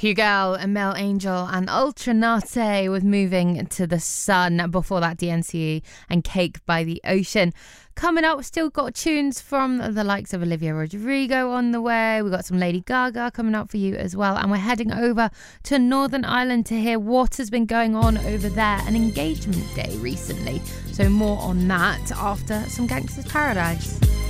Hugel and Mel Angel and Ultranate with Moving to the Sun. Before that, DNCE and Cake by the Ocean. Coming up, we've still got tunes from the likes of Olivia Rodrigo on the way. We've got some Lady Gaga coming up for you as well. And we're heading over to Northern Ireland to hear what has been going on over there. An engagement day recently. So more on that after some Gangsta's Paradise.